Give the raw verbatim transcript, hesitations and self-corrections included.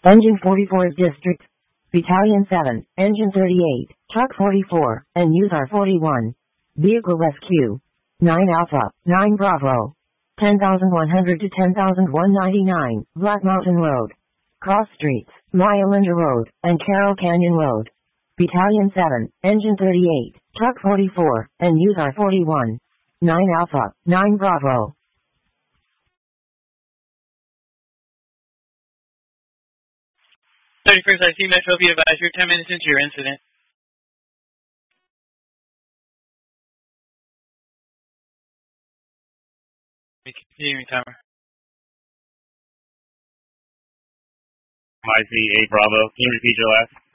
Engine forty-four District. Battalion seven, Engine thirty-eight, Truck forty-four, and U S A R forty-one. Vehicle Rescue. nine Alpha, nine Bravo. ten thousand one hundred to ten thousand one hundred ninety-nine, Black Mountain Road. Cross Streets, Myalinda Road, and Carroll Canyon Road. Battalion seven, Engine thirty-eight, Truck forty-four, and U S A R forty-one. nine Alpha, nine Bravo. thirty-first I C Metro, be advised you're ten minutes into your incident. Continuing timer. I C eight Bravo, can you repeat your last?